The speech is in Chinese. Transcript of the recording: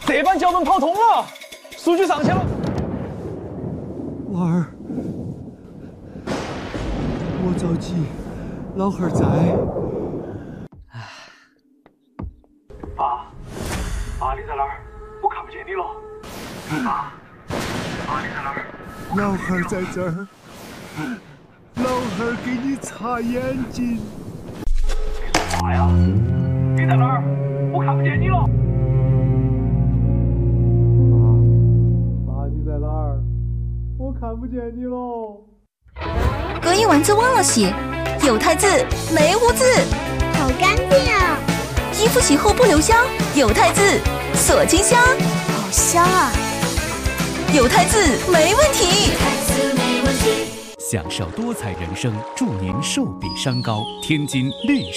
这班脚本跑通了，数据上去了。 娃儿，莫着急，老汉儿在。 爸，你在哪儿？我看不见你了。爸，你在哪儿？ 老汉儿在这儿，老汉儿给你擦眼睛。 你说啥呀？你在哪儿？我看不见你了。爸，你在哪儿？我看不见你喽。 隔一晚自忘了洗，有汰渍没污渍， 好干净啊！ 衣服洗后不留香，有汰渍锁金香， 好香啊！ 有汰渍没问题。 享受多彩人生，祝您寿比山高。天津绿。